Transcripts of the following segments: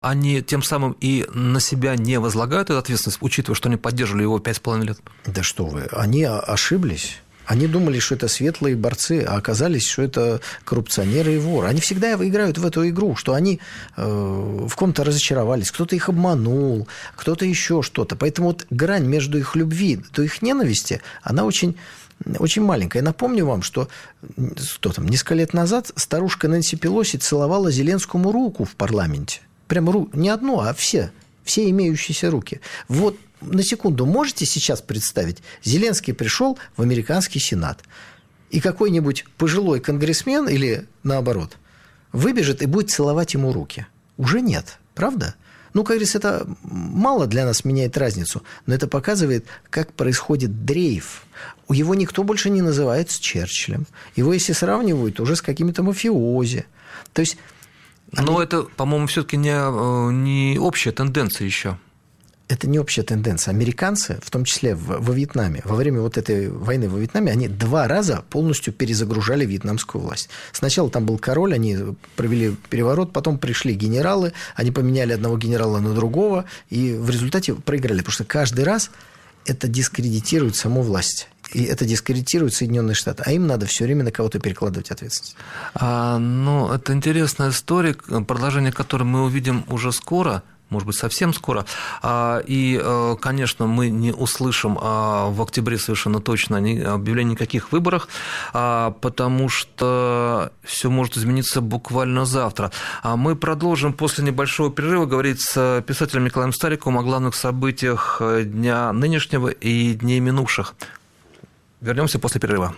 они тем самым и на себя не возлагают эту ответственность, учитывая, что они поддерживали его 5,5 лет? Да что вы, они ошиблись. Они думали, что это светлые борцы, а оказались, что это коррупционеры и воры. Они всегда играют в эту игру, что они в ком-то разочаровались, кто-то их обманул, кто-то еще что-то. Поэтому вот грань между их любви до их ненависти, она очень, очень маленькая. Я напомню вам, что несколько лет назад старушка Нэнси Пелоси целовала Зеленскому руку в парламенте. Прямо не одну, а все имеющиеся руки. Вот на секунду можете сейчас представить, Зеленский пришел в американский Сенат, и какой-нибудь пожилой конгрессмен или наоборот выбежит и будет целовать ему руки? Уже нет, правда? Как говорится, это мало для нас меняет разницу, но это показывает, как происходит дрейф. Его никто больше не называет с Черчиллем. Его, если сравнивают, уже с какими-то мафиози. То есть... Но это, по-моему, все-таки не общая тенденция еще. Это не общая тенденция. Американцы, в том числе во Вьетнаме, во время вот этой войны во Вьетнаме, они 2 раза полностью перезагружали вьетнамскую власть. Сначала там был король, они провели переворот, потом пришли генералы, они поменяли одного генерала на другого, и в результате проиграли, потому что каждый раз это дискредитирует саму власть. И это дискредитирует Соединенные Штаты. А им надо все время на кого-то перекладывать ответственность. Это интересная история, продолжение которой мы увидим уже скоро, может быть, совсем скоро. И, конечно, мы не услышим в октябре совершенно точно объявления о никаких выборах, потому что все может измениться буквально завтра. Мы продолжим после небольшого перерыва говорить с писателем Николаем Стариковым о главных событиях дня нынешнего и дней минувших. Вернемся после перерыва.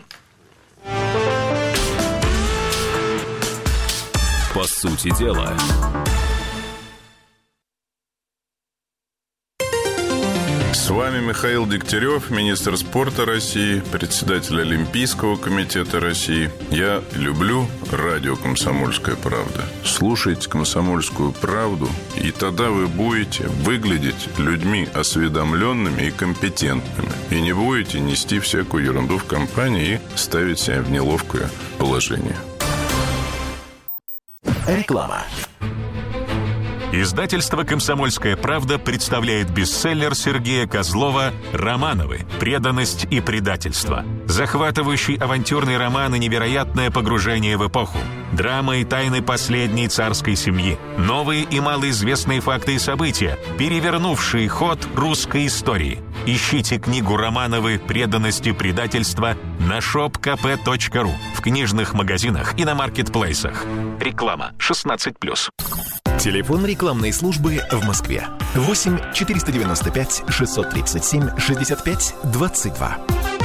По сути дела. С вами Михаил Дегтярев, министр спорта России, председатель Олимпийского комитета России. Я люблю радио «Комсомольская правда». Слушайте «Комсомольскую правду», и тогда вы будете выглядеть людьми осведомленными и компетентными. И не будете нести всякую ерунду в компании и ставить себя в неловкое положение. Реклама. Издательство «Комсомольская правда» представляет бестселлер Сергея Козлова «Романовы. Преданность и предательство». Захватывающий авантюрный роман и невероятное погружение в эпоху. Драма и тайны последней царской семьи. Новые и малоизвестные факты и события, перевернувшие ход русской истории. Ищите книгу «Романовы. Преданность и предательство» на shopkp.ru, в книжных магазинах и на маркетплейсах. Реклама 16+. Телефон рекламной службы в Москве. 8 495 637 65 22.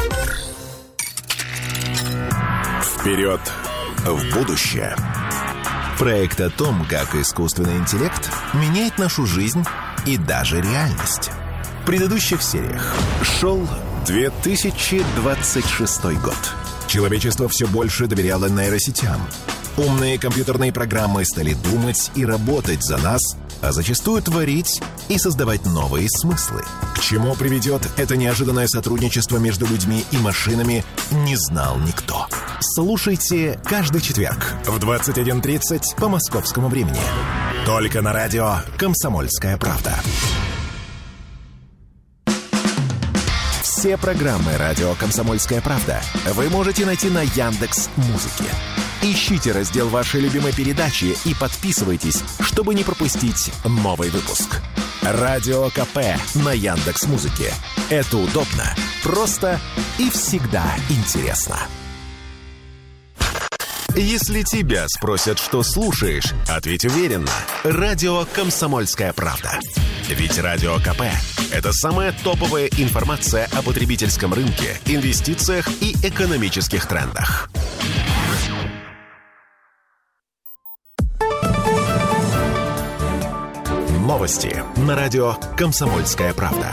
Вперед в будущее. Проект о том, как искусственный интеллект меняет нашу жизнь и даже реальность. В предыдущих сериях шел 2026 год. Человечество все больше доверяло нейросетям. Умные компьютерные программы стали думать и работать за нас, а зачастую творить и создавать новые смыслы. К чему приведет это неожиданное сотрудничество между людьми и машинами, не знал никто. Слушайте каждый четверг в 21:30 по московскому времени. Только на радио «Комсомольская правда». Все программы радио «Комсомольская правда» вы можете найти на Яндекс.Музыке. Ищите раздел вашей любимой передачи и подписывайтесь, чтобы не пропустить новый выпуск. Радио КП на Яндекс.Музыке. Это удобно, просто и всегда интересно. Если тебя спросят, что слушаешь, ответь уверенно. Радио «Комсомольская правда». Ведь Радио КП – это самая топовая информация о потребительском рынке, инвестициях и экономических трендах. Новости на радио «Комсомольская правда».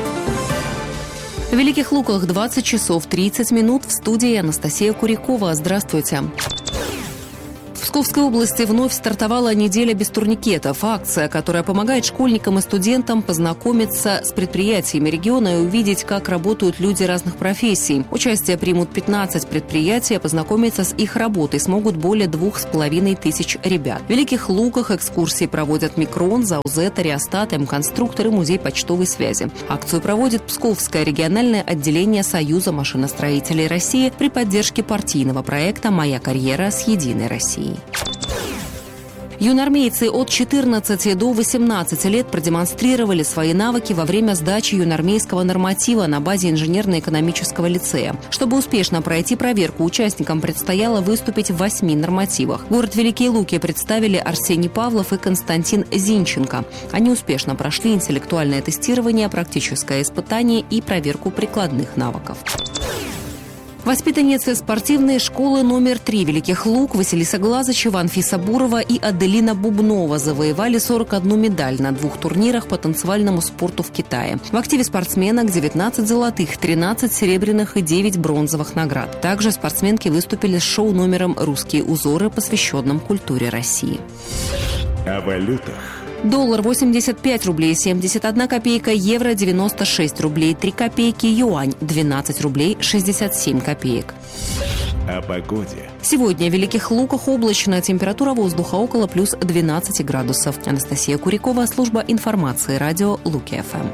В Великих Луках 20 часов 30 минут. В студии Анастасия Курякова. Здравствуйте. Псковской области вновь стартовала неделя без турникетов. Акция, которая помогает школьникам и студентам познакомиться с предприятиями региона и увидеть, как работают люди разных профессий. Участие примут 15 предприятий, а познакомиться с их работой смогут более 2500 ребят. В Великих Луках экскурсии проводят Микрон, Заузета, Реостат, М-конструктор и Музей почтовой связи. Акцию проводит Псковское региональное отделение Союза машиностроителей России при поддержке партийного проекта «Моя карьера с Единой Россией». Юноармейцы от 14 до 18 лет продемонстрировали свои навыки во время сдачи юноармейского норматива на базе инженерно-экономического лицея. Чтобы успешно пройти проверку, участникам предстояло выступить в 8 нормативах. Город Великие Луки представили Арсений Павлов и Константин Зинченко. Они успешно прошли интеллектуальное тестирование, практическое испытание и проверку прикладных навыков. Воспитанницы спортивной школы номер 3 Великих Лук Василиса Глазычева, Анфиса Бурова и Аделина Бубнова завоевали 41 медаль на 2 турнирах по танцевальному спорту в Китае. В активе спортсменок 19 золотых, 13 серебряных и 9 бронзовых наград. Также спортсменки выступили с шоу-номером «Русские узоры», посвященным культуре России. О валютах. Доллар 85 рублей 71 копейка, евро 96 рублей 3 копейки, юань 12 рублей 67 копеек. О погоде. Сегодня в Великих Луках облачно, температура воздуха около плюс 12 градусов. Анастасия Курякова, служба информации, радио Луки-ФМ.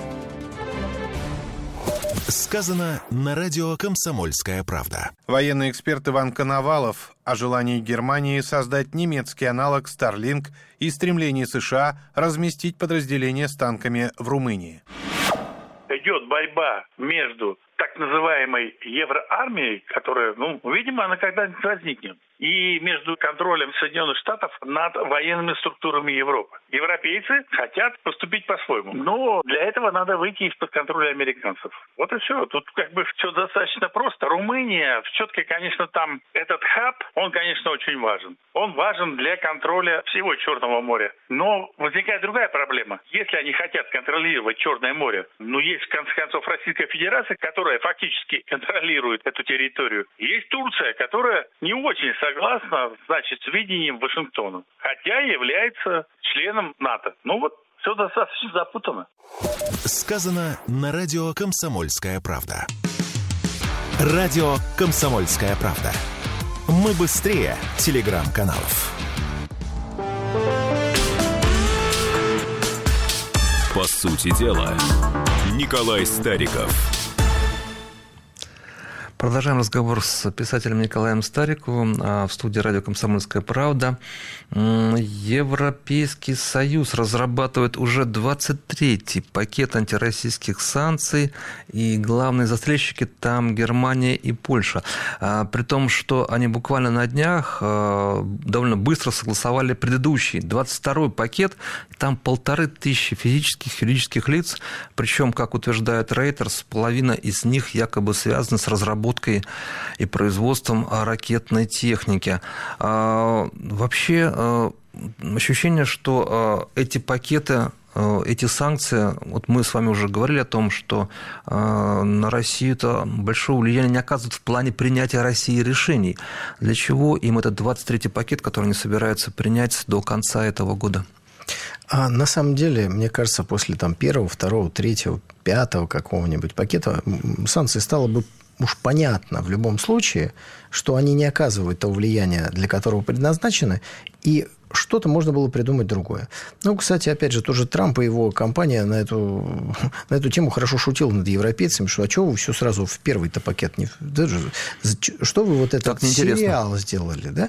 Сказано на радио «Комсомольская правда». Военный эксперт Иван Коновалов о желании Германии создать немецкий аналог Starlink и стремлении США разместить подразделения с танками в Румынии. Идет борьба между так называемой евроармией, которая, видимо, она когда-нибудь возникнет, и между контролем Соединенных Штатов над военными структурами Европы. Европейцы хотят поступить по-своему, но для этого надо выйти из-под контроля американцев. Вот и все. Тут все достаточно просто. Румыния, все-таки, конечно, там этот хаб, он, конечно, очень важен. Он важен для контроля всего Черного моря. Но возникает другая проблема. Если они хотят контролировать Черное море, есть, в конце концов, Российская Федерация, которая фактически контролирует эту территорию. Есть Турция, которая не очень согласна, с видением Вашингтона, хотя является членом НАТО. Все достаточно запутано. Сказано на радио «Комсомольская правда». Радио «Комсомольская правда». Мы быстрее телеграм-каналов. По сути дела, Николай Стариков. Продолжаем разговор с писателем Николаем Стариковым в студии радио «Комсомольская правда». Европейский Союз разрабатывает уже 23-й пакет антироссийских санкций, и главные застрельщики там Германия и Польша. При том, что они буквально на днях довольно быстро согласовали предыдущий, 22-й пакет, там 1500 физических и юридических лиц, причем, как утверждает Reuters, половина из них якобы связана с разработкой и производством ракетной техники. Вообще ощущение, что эти пакеты, эти санкции, мы с вами уже говорили о том, что на Россию это большое влияние не оказывает в плане принятия России решений. Для чего им этот 23-й пакет, который они собираются принять до конца этого года? А на самом деле, мне кажется, после первого, второго, третьего, пятого какого-нибудь пакета санкций стало бы уж понятно в любом случае, что они не оказывают того влияния, для которого предназначены, и что-то можно было придумать другое. Кстати, опять же, тоже Трамп и его компания на эту тему хорошо шутил над европейцами, что чего вы все сразу в первый-то пакет не... Что вы этот сериал сделали, да?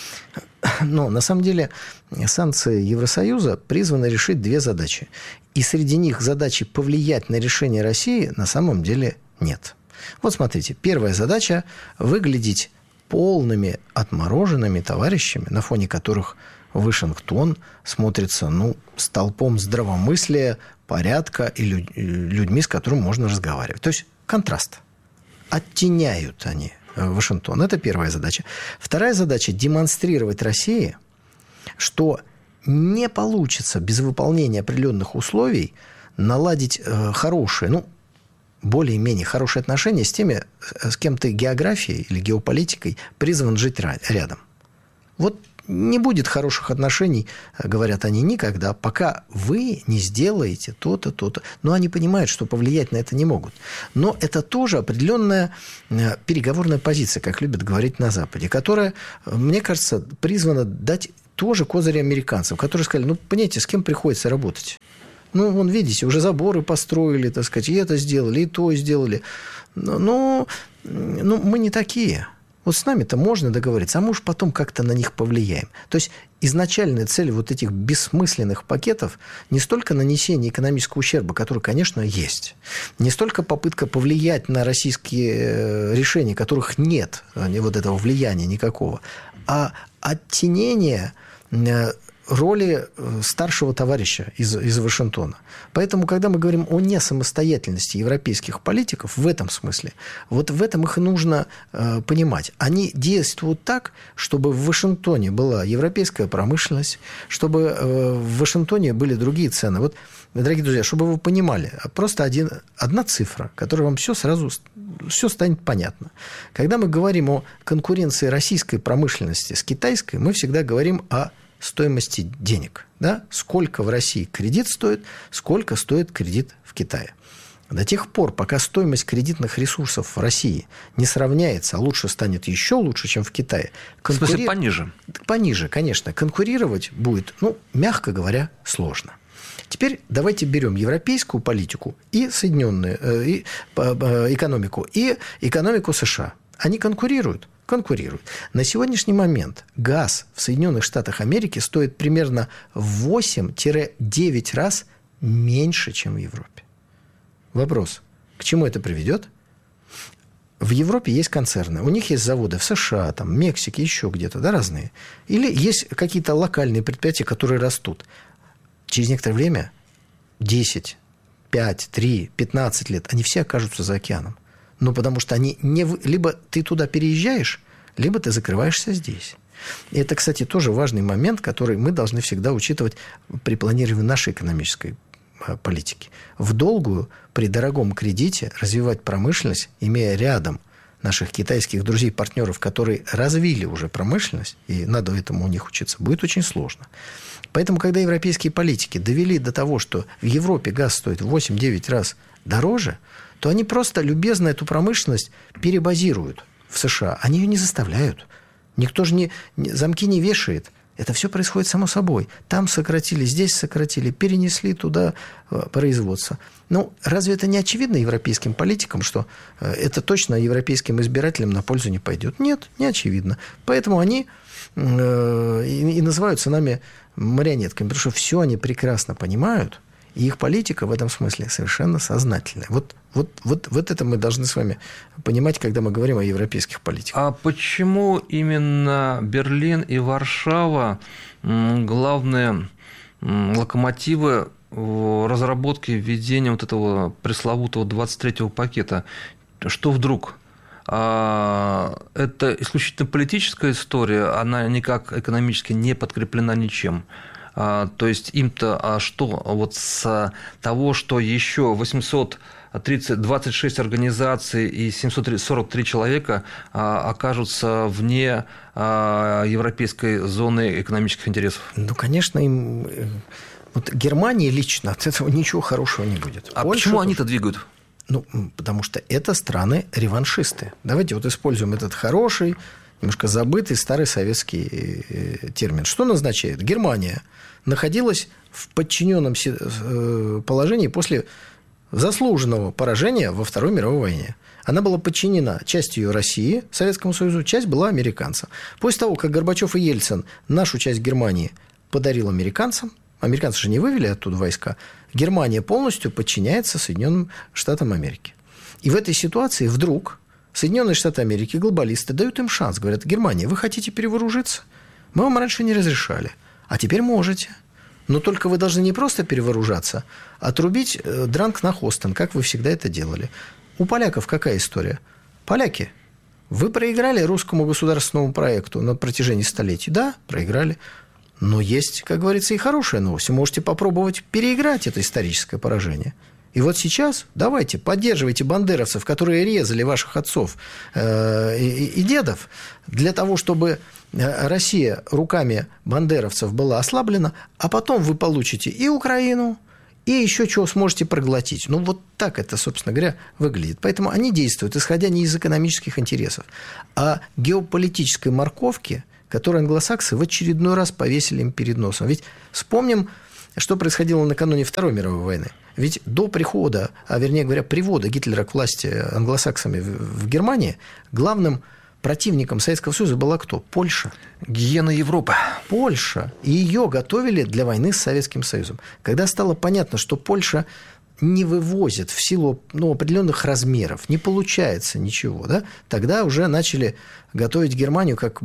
Но на самом деле санкции Евросоюза призваны решить 2 задачи. И среди них задачи повлиять на решение России на самом деле нет. Вот смотрите, первая задача – выглядеть полными отмороженными товарищами, на фоне которых Вашингтон смотрится столпом здравомыслия, порядка и людьми, с которыми можно разговаривать. То есть контраст. Оттеняют они Вашингтон. Это первая задача. Вторая задача – демонстрировать России, что не получится без выполнения определенных условий наладить хорошие, более-менее хорошие отношения с теми, с кем ты географией или геополитикой призван жить рядом. Вот не будет хороших отношений, говорят они, никогда, пока вы не сделаете то-то, то-то. Но они понимают, что повлиять на это не могут. Но это тоже определенная переговорная позиция, как любят говорить на Западе, которая, мне кажется, призвана дать тоже козыри американцам, которые сказали, понимаете, с кем приходится работать? Вон, видите, уже заборы построили, так сказать, и это сделали, и то сделали. Но мы не такие. Вот с нами-то можно договориться, а мы уж потом как-то на них повлияем. То есть изначальная цель вот этих бессмысленных пакетов не столько нанесение экономического ущерба, который, конечно, есть, не столько попытка повлиять на российские решения, которых нет, вот этого влияния никакого, а оттенение роли старшего товарища из Вашингтона. Поэтому, когда мы говорим о несамостоятельности европейских политиков, в этом смысле, вот в этом их и нужно понимать. Они действуют так, чтобы в Вашингтоне была европейская промышленность, чтобы в Вашингтоне были другие цены. Вот, дорогие друзья, чтобы вы понимали, просто одна цифра, которая вам все станет понятно. Когда мы говорим о конкуренции российской промышленности с китайской, мы всегда говорим о стоимости денег. Да? Сколько в России кредит стоит, сколько стоит кредит в Китае. До тех пор, пока стоимость кредитных ресурсов в России не сравняется, а лучше станет еще лучше, чем в Китае. В смысле, пониже? Пониже, конечно. Конкурировать будет, мягко говоря, сложно. Теперь давайте берем европейскую политику и экономику, и экономику США. Они конкурируют. На сегодняшний момент газ в Соединенных Штатах Америки стоит примерно в 8-9 раз меньше, чем в Европе. Вопрос, к чему это приведет? В Европе есть концерны, у них есть заводы в США, там, Мексике, еще где-то, да, разные. Или есть какие-то локальные предприятия, которые растут. Через некоторое время, 10, 5, 3, 15 лет, они все окажутся за океаном. Потому что они либо ты туда переезжаешь, либо ты закрываешься здесь. И это, кстати, тоже важный момент, который мы должны всегда учитывать при планировании нашей экономической политики. В долгую, при дорогом кредите развивать промышленность, имея рядом наших китайских друзей, партнеров, которые развили уже промышленность, и надо этому у них учиться, будет очень сложно. Поэтому, когда европейские политики довели до того, что в Европе газ стоит в 8-9 раз дороже, то они просто любезно эту промышленность перебазируют в США. Они ее не заставляют. Никто же замки не вешает. Это все происходит само собой. Там сократили, здесь сократили, перенесли туда производство. Разве это не очевидно европейским политикам, что это точно европейским избирателям на пользу не пойдет? Нет, не очевидно. Поэтому они и называются нами марионетками, потому что все они прекрасно понимают, и их политика в этом смысле совершенно сознательная. Вот это мы должны с вами понимать, когда мы говорим о европейских политиках. А почему именно Берлин и Варшава главные локомотивы разработки введения вот этого пресловутого 23-го пакета? Что вдруг? Это исключительно политическая история, она никак экономически не подкреплена ничем. То есть им-то что вот с того, что еще 26 организаций и 743 человека окажутся вне европейской зоны экономических интересов? Конечно, им... Вот Германии лично от этого ничего хорошего не будет. А Польша почему они-то двигают? Потому что это страны-реваншисты. Давайте вот используем этот хороший, немножко забытый старый советский термин. Что он означает? Германия находилась в подчиненном положении после заслуженного поражения во Второй мировой войне. Она была подчинена часть ее России, Советскому Союзу, часть была американцам. После того, как Горбачев и Ельцин нашу часть Германии подарил американцам, американцы же не вывели оттуда войска, Германия полностью подчиняется Соединенным Штатам Америки. И в этой ситуации вдруг Соединенные Штаты Америки, глобалисты, дают им шанс. Говорят: Германия, вы хотите перевооружиться? Мы вам раньше не разрешали. А теперь можете. Но только вы должны не просто перевооружаться, а отрубить дранг на хостен, как вы всегда это делали. У поляков какая история? Поляки, вы проиграли русскому государственному проекту на протяжении столетий. Да, проиграли. Но есть, как говорится, и хорошая новость. Вы можете попробовать переиграть это историческое поражение. И вот сейчас давайте, поддерживайте бандеровцев, которые резали ваших отцов и дедов, для того, чтобы Россия руками бандеровцев была ослаблена, а потом вы получите и Украину, и еще чего сможете проглотить. Ну, вот так это, собственно говоря, выглядит. Поэтому они действуют, исходя не из экономических интересов, а геополитической морковки, которую англосаксы в очередной раз повесили им перед носом. Ведь вспомним, что происходило накануне Второй мировой войны. Ведь до прихода, а вернее говоря, привода Гитлера к власти англосаксами в Германии, главным противником Советского Союза была кто? Польша. Гиена Европы. Польша. И ее готовили для войны с Советским Союзом. Когда стало понятно, что Польша не вывозит в силу определенных размеров, не получается ничего, да, тогда уже начали готовить Германию как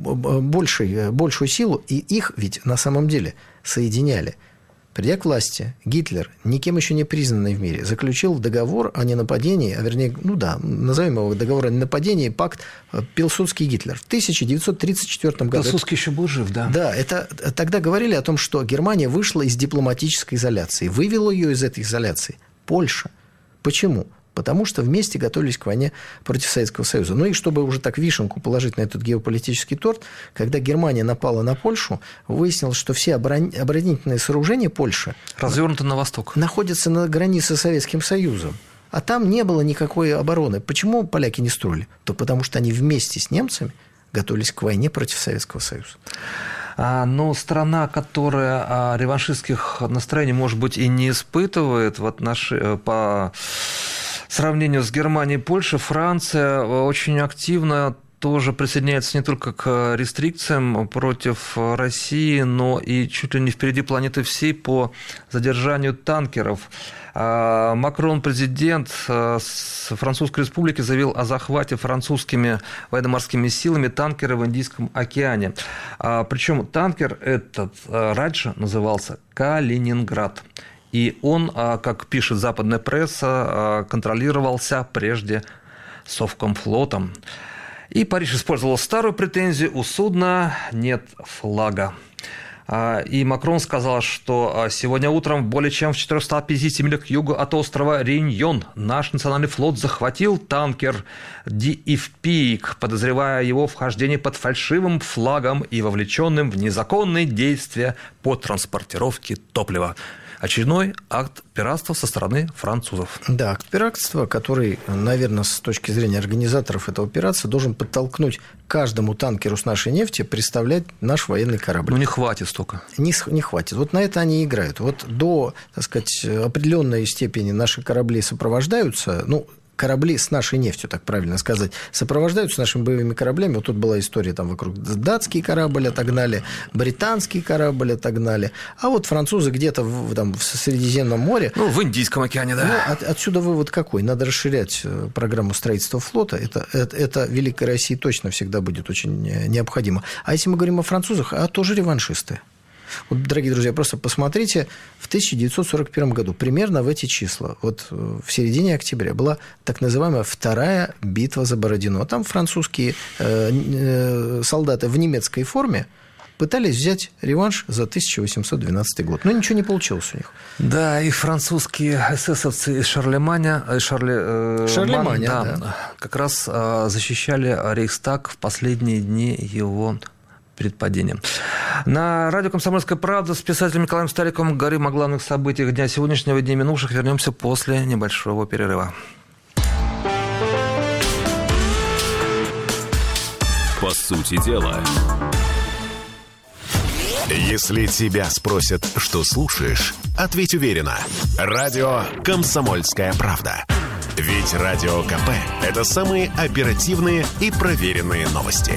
большую силу, и их ведь на самом деле соединяли. Придя к власти, Гитлер, никем еще не признанный в мире, заключил договор о ненападении, а вернее, назовем его договор о ненападении, пакт Пилсудский-Гитлер в 1934 году. Пилсудский еще был жив, да. Да, это тогда говорили о том, что Германия вышла из дипломатической изоляции. Вывела ее из этой изоляции Польша. Почему? Потому что вместе готовились к войне против Советского Союза. Ну и чтобы уже так вишенку положить на этот геополитический торт, когда Германия напала на Польшу, выяснилось, что все оборонительные сооружения Польши развернуты на восток, находятся на границе с Советским Союзом. А там не было никакой обороны. Почему поляки не строили? То потому что они вместе с немцами готовились к войне против Советского Союза. Но страна, которая реваншистских настроений, может быть, и не испытывает по сравнению с Германией и Польшей, Франция очень активно тоже присоединяется не только к рестрикциям против России, но и чуть ли не впереди планеты всей по задержанию танкеров. Макрон, президент Французской Республики, заявил о захвате французскими военно-морскими силами танкера в Индийском океане. Причем танкер этот раньше назывался «Калининград». И он, как пишет западная пресса, контролировался прежде Совкомфлотом. И Париж использовал старую претензию: у судна нет флага. И Макрон сказал, что сегодня утром более чем в 450 милях к югу от острова Рейньон наш национальный флот захватил танкер DF-Peak, подозревая его в хождении под фальшивым флагом и вовлеченным в незаконные действия по транспортировке топлива. Очередной акт пиратства со стороны французов. Да, акт пиратства, который, наверное, с точки зрения организаторов этого пиратства, должен подтолкнуть каждому танкеру с нашей нефти представлять наш военный корабль. Ну, не хватит столько. Не хватит. Вот на это они играют. Вот до, так сказать, определенной степени наши корабли сопровождаются, корабли с нашей нефтью, так правильно сказать, сопровождаются нашими боевыми кораблями. Вот тут была история, там вокруг датский корабль отогнали, британский корабль отогнали, а вот французы где-то в Средиземном море. В Индийском океане, да. Отсюда вывод какой? Надо расширять программу строительства флота. Это Великой России точно всегда будет очень необходимо. А если мы говорим о французах, тоже реваншисты. Вот, дорогие друзья, просто посмотрите, в 1941 году, примерно в эти числа, вот в середине октября, была так называемая Вторая битва за Бородино. Там французские солдаты в немецкой форме пытались взять реванш за 1812 год. Но ничего не получилось у них. Да, и французские эсэсовцы из Шарлеманя, как раз защищали Рейхстаг в последние дни его перед падением. На радио «Комсомольская правда» с писателем Николаем Стариковым говорим о главных событиях дня сегодняшнего и дня минувших. Вернемся после небольшого перерыва. По сути дела. Если тебя спросят, что слушаешь, ответь уверенно. Радио «Комсомольская правда». Ведь Радио КП – это самые оперативные и проверенные новости.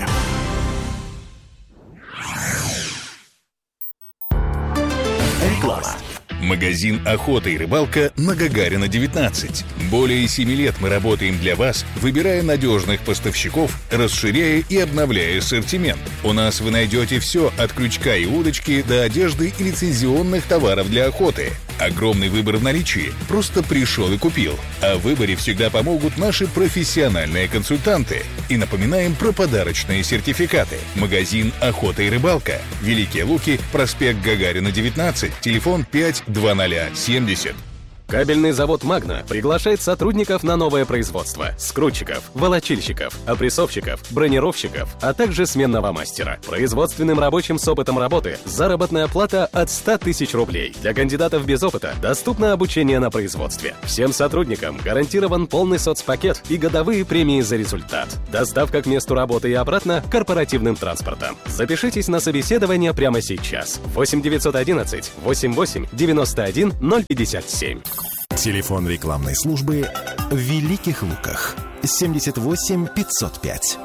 Реклама. Магазин «Охота и рыбалка» на Гагарина, 19. Более 7 лет мы работаем для вас, выбирая надежных поставщиков, расширяя и обновляя ассортимент. У нас вы найдете все от крючка и удочки до одежды и лицензионных товаров для охоты. Огромный выбор в наличии. Просто пришел и купил. А в выборе всегда помогут наши профессиональные консультанты. И напоминаем про подарочные сертификаты. Магазин «Охота и рыбалка». Великие Луки, проспект Гагарина, 19. Телефон 52070. Кабельный завод «Магна» приглашает сотрудников на новое производство: скрутчиков, волочильщиков, опрессовщиков, бронировщиков, а также сменного мастера. Производственным рабочим с опытом работы заработная плата от 100 тысяч рублей. Для кандидатов без опыта доступно обучение на производстве. Всем сотрудникам гарантирован полный соцпакет и годовые премии за результат. Доставка к месту работы и обратно корпоративным транспортом. Запишитесь на собеседование прямо сейчас. 8 911 88 91 057. Телефон рекламной службы в Великих Луках 78 505.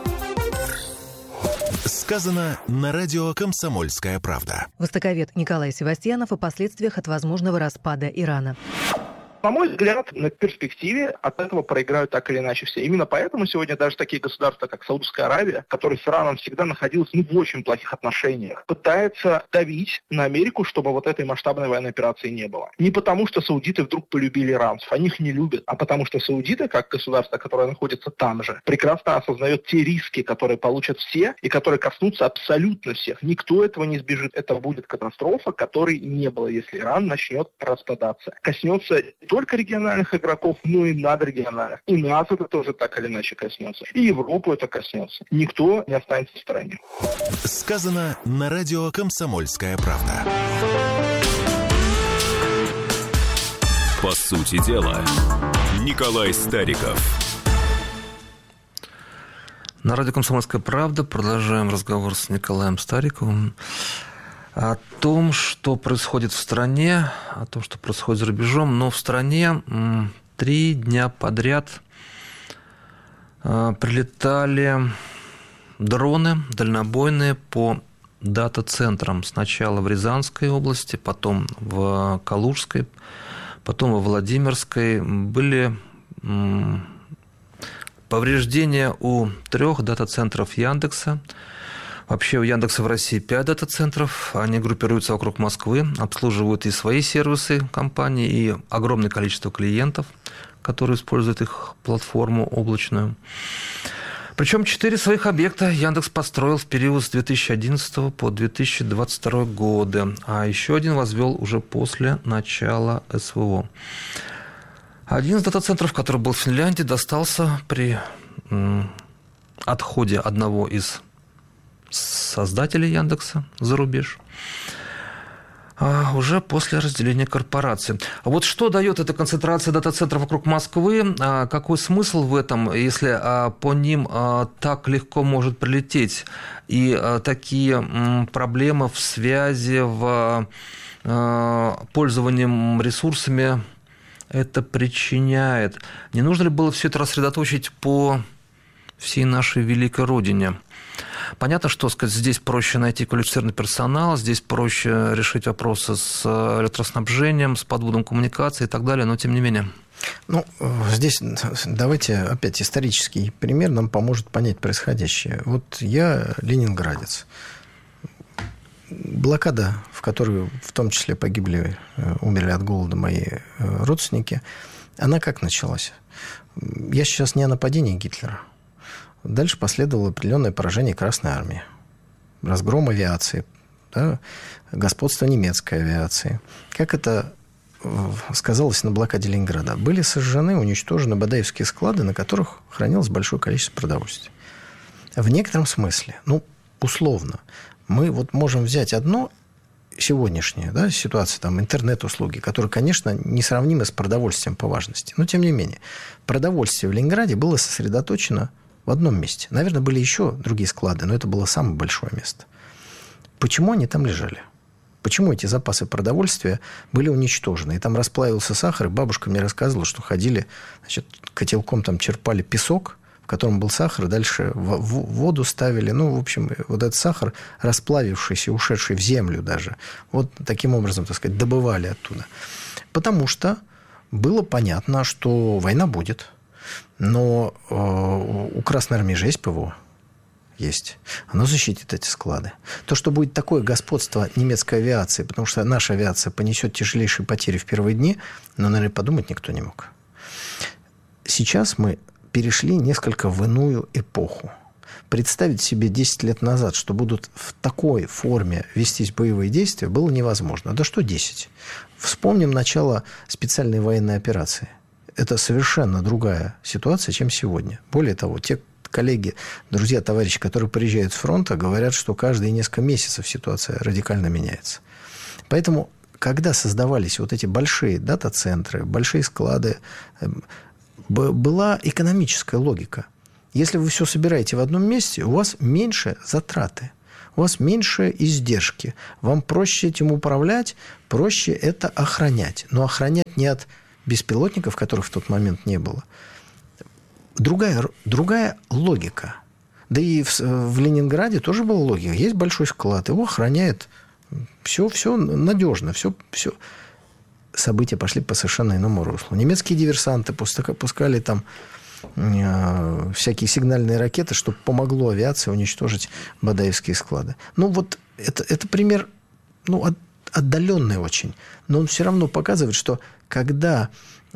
Сказано на радио «Комсомольская правда». Востоковед Николай Севастьянов о последствиях от возможного распада Ирана. На мой взгляд, на перспективе от этого проиграют так или иначе все. Именно поэтому сегодня даже такие государства, как Саудовская Аравия, которая с Ираном всегда находилась в очень плохих отношениях, пытается давить на Америку, чтобы вот этой масштабной военной операции не было. Не потому, что саудиты вдруг полюбили иранцев, они их не любят, а потому что саудиты, как государство, которое находится там же, прекрасно осознает те риски, которые получат все и которые коснутся абсолютно всех. Никто этого не избежит. Это будет катастрофа, которой не было, если Иран начнет распадаться. Коснется только региональных игроков, но и надрегиональных. И нас это тоже так или иначе коснется. И Европу это коснется. Никто не останется в стороне. Сказано на радио «Комсомольская правда». По сути дела, Николай Стариков. На радио «Комсомольская правда» продолжаем разговор с Николаем Стариковым о том, что происходит в стране, о том, что происходит за рубежом. Но в стране 3 дня подряд прилетали дроны дальнобойные по дата-центрам. Сначала в Рязанской области, потом в Калужской, потом во Владимирской. Были повреждения у 3 дата-центров Яндекса. Вообще у Яндекса в России 5 дата-центров, они группируются вокруг Москвы, обслуживают и свои сервисы компании, и огромное количество клиентов, которые используют их платформу облачную. Причем 4 своих объекта Яндекс построил в период с 2011 по 2022 годы, а еще один возвел уже после начала СВО. Один из дата-центров, который был в Финляндии, достался при отходе одного из создателей Яндекса за рубеж, уже после разделения корпорации. А вот что дает эта концентрация дата-центров вокруг Москвы? Какой смысл в этом, если по ним так легко может прилететь? И такие проблемы в связи, в пользовании ресурсами это причиняет? Не нужно ли было все это рассредоточить по всей нашей великой родине? Понятно, что, сказать, здесь проще найти квалифицированный персонал, здесь проще решить вопросы с электроснабжением, с подводом коммуникации и так далее, но тем не менее. Ну, здесь давайте опять исторический пример нам поможет понять происходящее. Вот я ленинградец. Блокада, в которой в том числе погибли, умерли от голода мои родственники, она как началась? Я сейчас не о нападении Гитлера. Дальше последовало определенное поражение Красной Армии, разгром авиации, да, господство немецкой авиации. Как это сказалось на блокаде Ленинграда? Были сожжены, уничтожены бадаевские склады, на которых хранилось большое количество продовольствия. В некотором смысле, условно, мы вот можем взять одно сегодняшнее, да, ситуация, там, интернет-услуги, которые, конечно, несравнимы с продовольствием по важности. Но, тем не менее, продовольствие в Ленинграде было сосредоточено в одном месте. Наверное, были еще другие склады, но это было самое большое место. Почему они там лежали? Почему эти запасы продовольствия были уничтожены? И там расплавился сахар, и бабушка мне рассказывала, что ходили, значит, котелком там черпали песок, в котором был сахар, и дальше в воду ставили. В общем, вот этот сахар, расплавившийся, ушедший в землю даже, вот таким образом, так сказать, добывали оттуда. Потому что было понятно, что война будет. Но у Красной Армии же есть ПВО. Есть. Оно защитит эти склады. То, что будет такое господство немецкой авиации, потому что наша авиация понесет тяжелейшие потери в первые дни, наверное, подумать никто не мог. Сейчас мы перешли несколько в иную эпоху. Представить себе 10 лет назад, что будут в такой форме вестись боевые действия, было невозможно. Да что 10? Вспомним начало специальной военной операции. Это совершенно другая ситуация, чем сегодня. Более того, те коллеги, друзья, товарищи, которые приезжают с фронта, говорят, что каждые несколько месяцев ситуация радикально меняется. Поэтому, когда создавались вот эти большие дата-центры, большие склады, была экономическая логика. Если вы все собираете в одном месте, у вас меньше затраты, у вас меньше издержки. Вам проще этим управлять, проще это охранять. Но охранять не от беспилотников, которых в тот момент не было. Другая логика. Да и в Ленинграде тоже была логика. Есть большой склад, его охраняет. Все надежно, все. События пошли по совершенно иному руслу. Немецкие диверсанты пускали там всякие сигнальные ракеты, чтобы помогло авиации уничтожить Бадаевские склады. Ну, вот это пример, отдаленный очень. Но он все равно показывает, что когда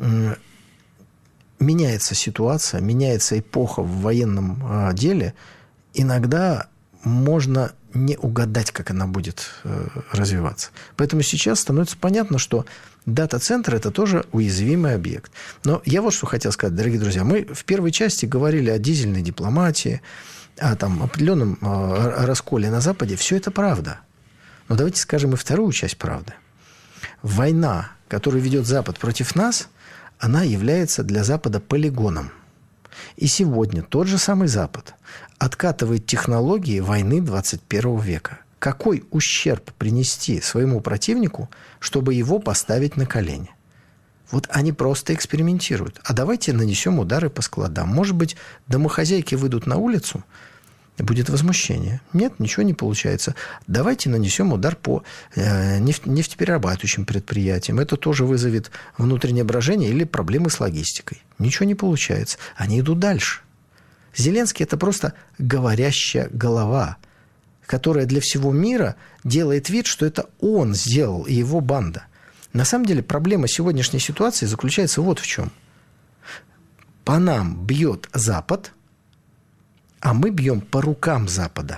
меняется ситуация, меняется эпоха в военном деле, иногда можно не угадать, как она будет развиваться. Поэтому сейчас становится понятно, что дата-центр – это тоже уязвимый объект. Но я вот что хотел сказать, дорогие друзья. Мы в первой части говорили о дизельной дипломатии, о определенном расколе на Западе. Все это правда. Но давайте скажем и вторую часть правды. Война, которую ведет Запад против нас, она является для Запада полигоном. И сегодня тот же самый Запад откатывает технологии войны 21 века. Какой ущерб принести своему противнику, чтобы его поставить на колени? Вот они просто экспериментируют. А давайте нанесем удары по складам. Может быть, домохозяйки выйдут на улицу, будет возмущение. Нет, ничего не получается. Давайте нанесем удар по нефтеперерабатывающим предприятиям. Это тоже вызовет внутреннее брожение или проблемы с логистикой. Ничего не получается. Они идут дальше. Зеленский – это просто говорящая голова, которая для всего мира делает вид, что это он сделал и его банда. На самом деле проблема сегодняшней ситуации заключается вот в чем. По нам бьет Запад, а мы бьем по рукам Запада.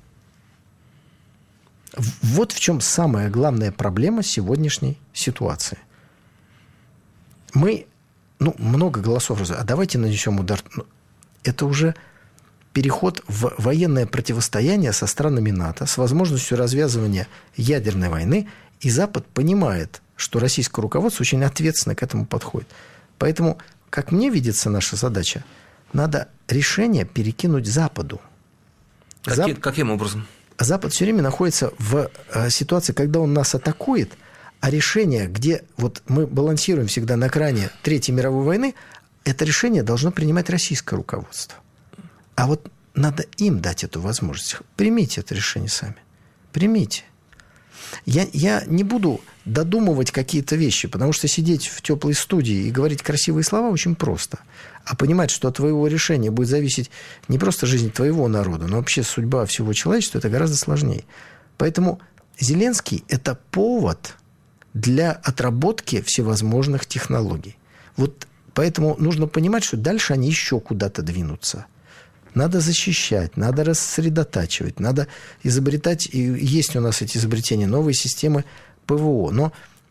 Вот в чем самая главная проблема сегодняшней ситуации. Мы, много голосов, а давайте нанесем удар. Это уже переход в военное противостояние со странами НАТО с возможностью развязывания ядерной войны. И Запад понимает, что российское руководство очень ответственно к этому подходит. Поэтому, как мне видится наша задача, надо решение перекинуть Западу. Каким образом? Запад все время находится в ситуации, когда он нас атакует, а решение, где вот мы балансируем всегда на грани Третьей мировой войны, это решение должно принимать российское руководство. А вот надо им дать эту возможность. Примите это решение сами. Примите. Я не буду додумывать какие-то вещи, потому что сидеть в теплой студии и говорить красивые слова очень просто. А понимать, что от твоего решения будет зависеть не просто жизнь твоего народа, но вообще судьба всего человечества, это гораздо сложнее. Поэтому Зеленский – это повод для отработки всевозможных технологий. Вот поэтому нужно понимать, что дальше они еще куда-то двинутся. Надо защищать, надо рассредотачивать, надо изобретать, и есть у нас эти изобретения, новые системы ПВО. Но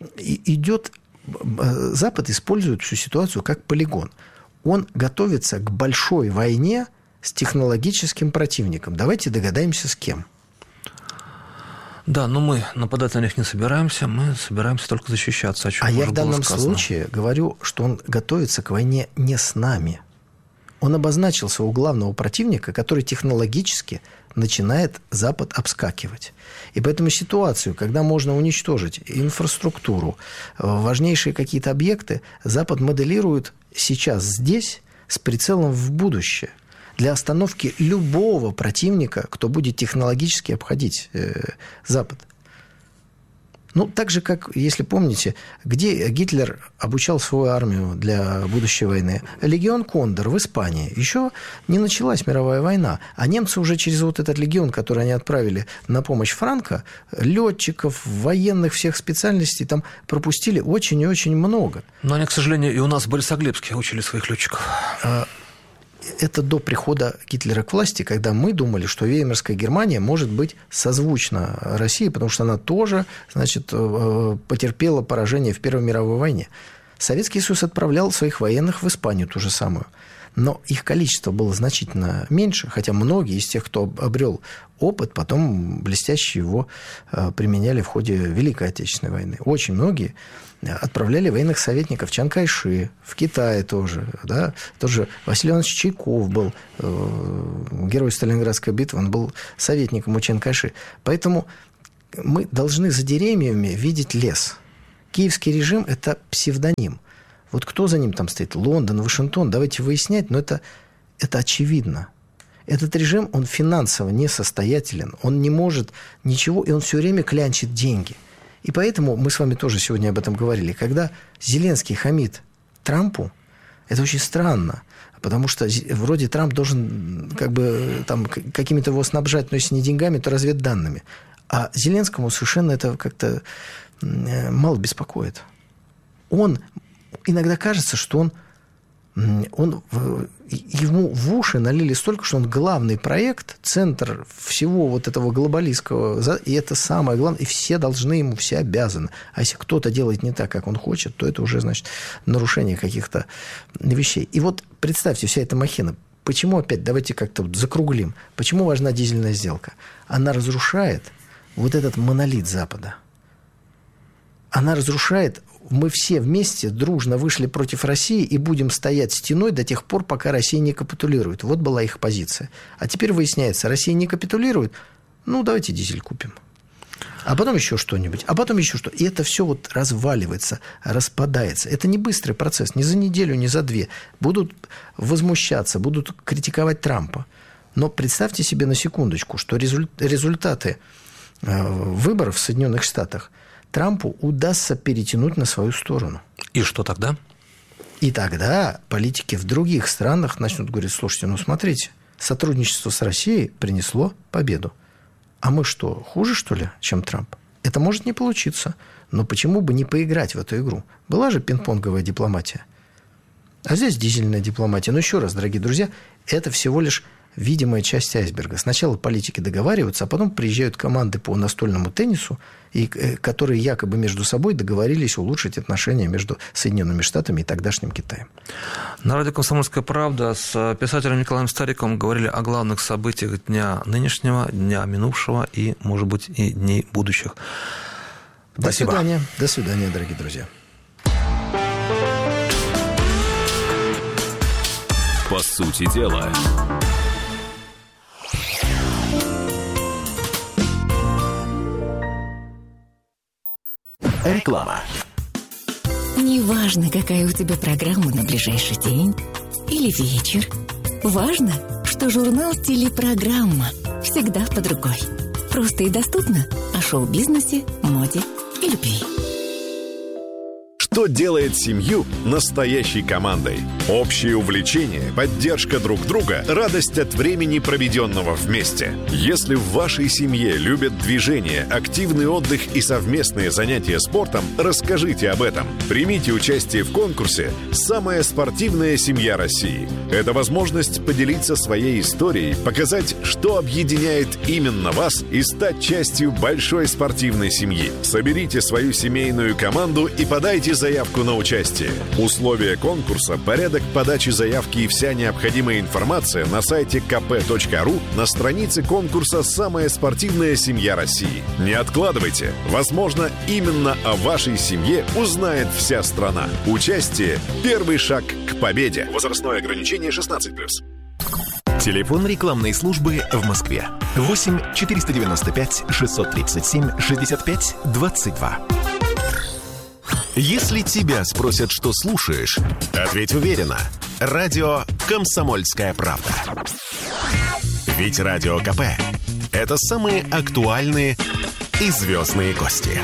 Запад использует всю ситуацию как полигон. Он готовится к большой войне с технологическим противником. Давайте догадаемся, с кем. Да, но мы нападать на них не собираемся, мы собираемся только защищаться. А я в данном случае говорю, что он готовится к войне не с нами. Он обозначился у главного противника, который технологически начинает Запад обскакивать. И поэтому ситуацию, когда можно уничтожить инфраструктуру, важнейшие какие-то объекты, Запад моделирует сейчас здесь с прицелом в будущее для остановки любого противника, кто будет технологически обходить Запад. Так же, как, если помните, где Гитлер обучал свою армию для будущей войны? Легион Кондор в Испании. Еще не началась мировая война, а немцы уже через вот этот легион, который они отправили на помощь Франко, летчиков, военных всех специальностей там пропустили очень и очень много. Но они, к сожалению, и у нас в Борисоглебске учили своих летчиков. это до прихода Гитлера к власти, когда мы думали, что Веймарская Германия может быть созвучна России, потому что она тоже, значит, потерпела поражение в Первой мировой войне. Советский Союз отправлял своих военных в Испанию, ту же самую. Но их количество было значительно меньше, хотя многие из тех, кто обрел опыт, потом блестяще его применяли в ходе Великой Отечественной войны. Очень многие отправляли военных советников Чан Кайши, в Китае тоже. Да? Тоже Василий Иванович Чайков был герой Сталинградской битвы, он был советником у Чан Кайши. Поэтому мы должны за деревьями видеть лес. Киевский режим – это псевдоним. Вот кто за ним там стоит? Лондон, Вашингтон? Давайте выяснять, но это очевидно. Этот режим, он финансово несостоятелен, он не может ничего, и он все время клянчит деньги. И поэтому мы с вами тоже сегодня об этом говорили. Когда Зеленский хамит Трампу, это очень странно, потому что вроде Трамп должен как бы там какими-то его снабжать, но если не деньгами, то разведданными. А Зеленскому совершенно это как-то мало беспокоит. Иногда кажется, что ему в уши налили столько, что он главный проект, центр всего вот этого глобалистского, и это самое главное, и все должны ему, все обязаны. А если кто-то делает не так, как он хочет, то это уже, значит, нарушение каких-то вещей. И вот представьте, вся эта махина. Почему опять, давайте как-то закруглим, почему важна дизельная сделка? Она разрушает вот этот монолит Запада. Она разрушает. Мы все вместе дружно вышли против России и будем стоять стеной до тех пор, пока Россия не капитулирует. Вот была их позиция. А теперь выясняется, Россия не капитулирует, давайте дизель купим. А потом еще что-нибудь, а потом еще что. И это все вот разваливается, распадается. Это не быстрый процесс, не за неделю, не за две. Будут возмущаться, будут критиковать Трампа. Но представьте себе на секундочку, что результаты выборов в Соединенных Штатах Трампу удастся перетянуть на свою сторону. И что тогда? И тогда политики в других странах начнут говорить: слушайте, смотрите, сотрудничество с Россией принесло победу. А мы что, хуже, что ли, чем Трамп? Это может не получиться. Но почему бы не поиграть в эту игру? Была же пинг-понговая дипломатия. А здесь дизельная дипломатия. Но еще раз, дорогие друзья, это всего лишь видимая часть айсберга. Сначала политики договариваются, а потом приезжают команды по настольному теннису, которые якобы между собой договорились улучшить отношения между Соединенными Штатами и тогдашним Китаем. На радио «Комсомольская правда» с писателем Николаем Стариковым говорили о главных событиях дня нынешнего, дня минувшего и, может быть, и дней будущих. Спасибо. До свидания. До свидания, дорогие друзья. По сути дела. Реклама. Неважно, какая у тебя программа на ближайший день или вечер. Важно, что журнал «Телепрограмма» всегда под рукой. Просто и доступно о шоу-бизнесе, моде и любви. Что делает семью настоящей командой? Общее увлечение, поддержка друг друга, радость от времени, проведенного вместе. Если в вашей семье любят движение, активный отдых и совместные занятия спортом, расскажите об этом. Примите участие в конкурсе «Самая спортивная семья России». Это возможность поделиться своей историей, показать, что объединяет именно вас, и стать частью большой спортивной семьи. Соберите свою семейную команду и подайте заявку на участие. Условия конкурса, порядок подачи заявки и вся необходимая информация на сайте kp.ru на странице конкурса «Самая спортивная семья России». Не откладывайте. Возможно, именно о вашей семье узнает вся страна. Участие – первый шаг к победе. Возрастное ограничение 16+. Телефон рекламной службы в Москве. 8 495 637 65 22. Если тебя спросят, что слушаешь, ответь уверенно. Радио «Комсомольская правда». Ведь Радио КП – это самые актуальные и звездные гости.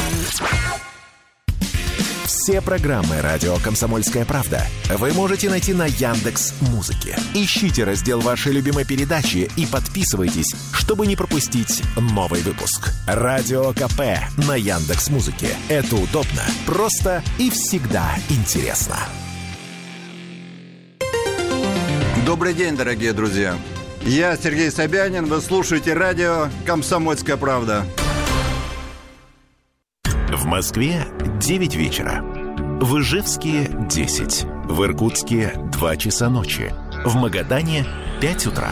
Все программы «Радио Комсомольская правда» вы можете найти на Яндекс.Музыке. Ищите раздел вашей любимой передачи и подписывайтесь, чтобы не пропустить новый выпуск. «Радио КП» на Яндекс.Музыке. Это удобно, просто и всегда интересно. Добрый день, дорогие друзья. Я Сергей Собянин. Вы слушаете радио «Комсомольская правда». В Москве 9 вечера. В Ижевске 10. В Иркутске 2 часа ночи. В Магадане 5 утра.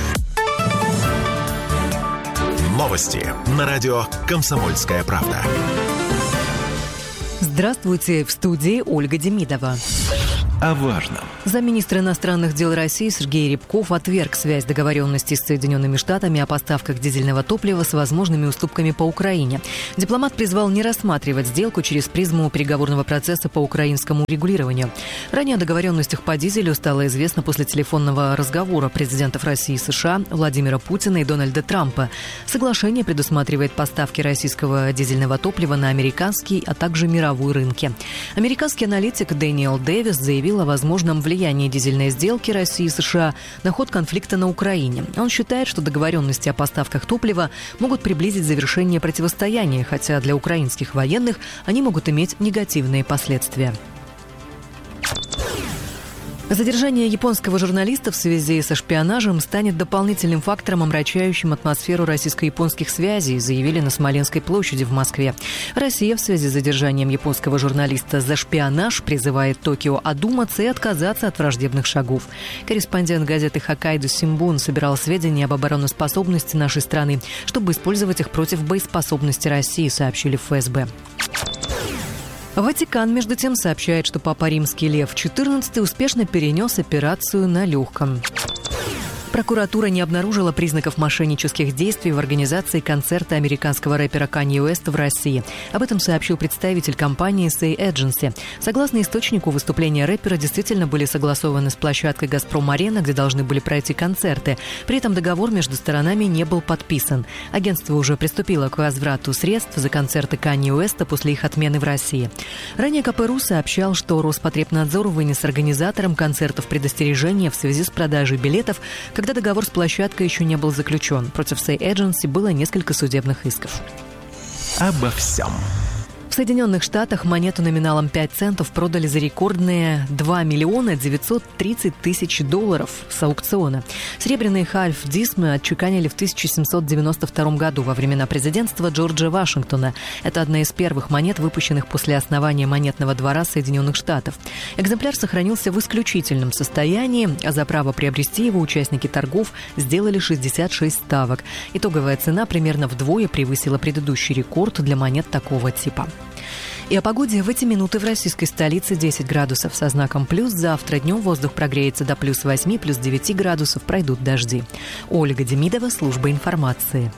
Новости на радио «Комсомольская правда». Здравствуйте, в студии Ольга Демидова. О важном. Замминистра иностранных дел России Сергей Рябков отверг связь договоренности с Соединенными Штатами о поставках дизельного топлива с возможными уступками по Украине. Дипломат призвал не рассматривать сделку через призму переговорного процесса по украинскому регулированию. Ранее о договоренностях по дизелю стало известно после телефонного разговора президентов России и США Владимира Путина и Дональда Трампа. Соглашение предусматривает поставки российского дизельного топлива на американский, а также мировой рынки. Американский аналитик Дэниел Дэвис заявил о возможном влиянии дизельной сделки России и США на ход конфликта на Украине. Он считает, что договоренности о поставках топлива могут приблизить завершение противостояния, хотя для украинских военных они могут иметь негативные последствия. Задержание японского журналиста в связи со шпионажем станет дополнительным фактором, омрачающим атмосферу российско-японских связей, заявили на Смоленской площади в Москве. Россия в связи с задержанием японского журналиста за шпионаж призывает Токио одуматься и отказаться от враждебных шагов. Корреспондент газеты «Хоккайдо Симбун» собирал сведения об обороноспособности нашей страны, чтобы использовать их против боеспособности России, сообщили в ФСБ. Ватикан, между тем, сообщает, что Папа Римский Лев XIV успешно перенес операцию на легком. Прокуратура не обнаружила признаков мошеннических действий в организации концерта американского рэпера Канье Уэста в России. Об этом сообщил представитель компании Say Agency. Согласно источнику, выступления рэпера действительно были согласованы с площадкой «Газпром-Арена», где должны были пройти концерты. При этом договор между сторонами не был подписан. Агентство уже приступило к возврату средств за концерты Канье Уэста после их отмены в России. Ранее КПРУ сообщал, что Роспотребнадзор вынес организаторам концертов предостережение в связи с продажей билетов, когда договор с площадкой еще не был заключен. Против Say Agency было несколько судебных исков. Обо всем. В Соединенных Штатах монету номиналом 5 центов продали за рекордные $2 930 000 с аукциона. Серебряный хальф дисмы отчеканили в 1792 году во времена президентства Джорджа Вашингтона. Это одна из первых монет, выпущенных после основания монетного двора Соединенных Штатов. Экземпляр сохранился в исключительном состоянии, а за право приобрести его участники торгов сделали 66 ставок. Итоговая цена примерно вдвое превысила предыдущий рекорд для монет такого типа. И о погоде в эти минуты в российской столице 10 градусов со знаком плюс. Завтра днем воздух прогреется до плюс 8, плюс 9 градусов, пройдут дожди. Ольга Демидова, служба информации.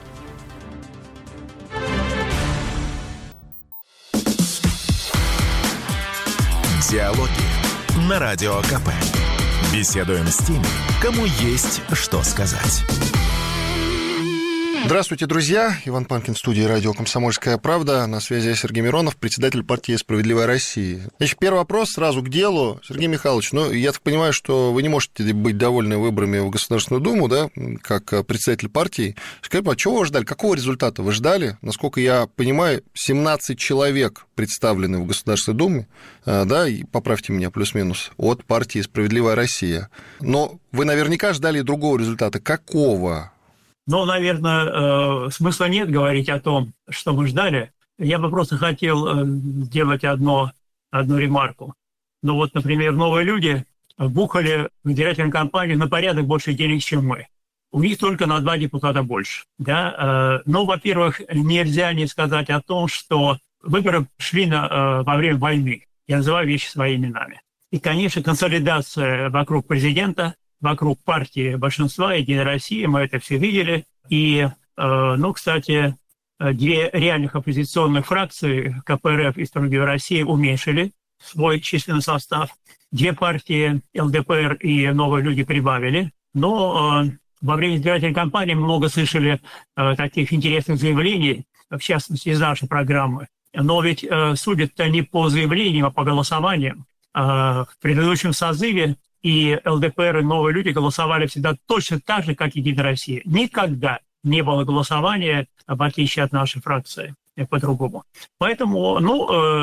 Диалоги на Радио КП. Беседуем с теми, кому есть что сказать. Здравствуйте, друзья. Иван Панкин в студии радио «Комсомольская правда». На связи Сергей Миронов, председатель партии «Справедливая Россия». Значит, первый вопрос сразу к делу. Сергей Михайлович, я так понимаю, что вы не можете быть довольны выборами в Государственную Думу, да, как председатель партии. Скажите, чего вы ждали? Какого результата вы ждали? Насколько я понимаю, 17 человек представлены в Государственной Думе, да, и поправьте меня, плюс-минус, от партии «Справедливая Россия». Но вы наверняка ждали другого результата. Какого? Но, наверное, смысла нет говорить о том, что мы ждали. Я бы просто хотел сделать одну ремарку. Ну вот, например, новые люди бухали в избирательную кампанию на порядок больше денег, чем мы. У них только на 2 депутата больше. Да? Но, во-первых, нельзя не сказать о том, что выборы шли во время войны. Я называю вещи своими именами. И, конечно, консолидация вокруг президента, вокруг партии большинства «Единой России», мы это все видели. И, кстати, 2 реальных оппозиционных фракции, КПРФ и «Справедливая Россия», уменьшили свой численный состав. 2 партии, ЛДПР и «Новые люди» прибавили. Но во время избирательной кампании много слышали таких интересных заявлений, в частности, из нашей программы. Но ведь судят-то не по заявлениям, а по голосованиям. В предыдущем созыве и ЛДПР, и «Новые люди» голосовали всегда точно так же, как «Единая Россия». Никогда не было голосования, в отличие от нашей фракции, по-другому. Поэтому,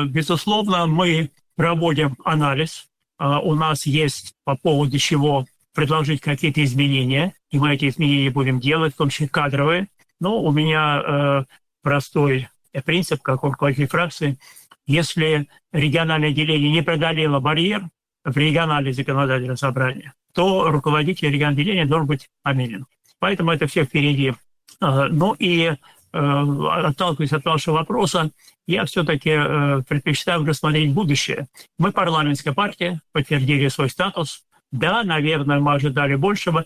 безусловно, мы проводим анализ. У нас есть по поводу чего предложить какие-то изменения, и мы эти изменения будем делать, в том числе кадровые. Но у меня простой принцип, как у руководителя фракции. Если региональное деление не преодолело барьер в региональное законодательное собрание, то руководитель регионального деления должен быть поменен. Поэтому это все впереди. Ну и отталкиваясь от вашего вопроса, я все-таки предпочитаю рассмотреть будущее. Мы парламентская партия, подтвердили свой статус. Да, наверное, мы ожидали большего,